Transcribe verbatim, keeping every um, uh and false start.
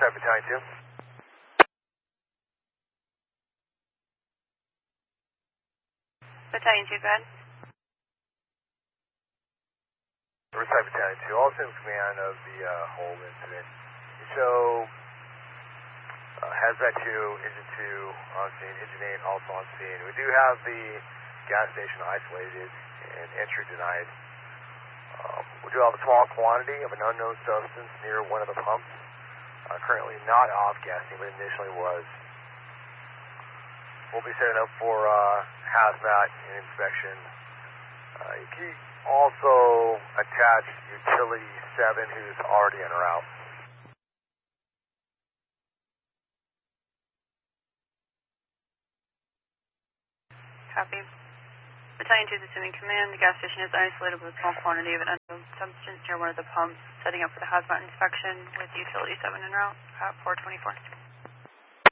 Riverside Battalion two. Battalion two, go ahead. Riverside Battalion two, also in command of the uh, whole incident. So, uh, Hazmat two, Engine two on scene, Engine eight also on scene. We do have the gas station isolated and entry denied. Um, we do have a small quantity of an unknown substance near one of the pumps. Uh, currently not off-gassing, but initially was. We'll be setting up for uh, hazmat and inspection. Uh, you can also attach Utility seven, who's already en route. Copy. Battalion two is assuming command. The gas station is isolated with a small quantity of an unknown substance near one of the pumps, setting up for the hazmat inspection with Utility seven en route at four twenty-four.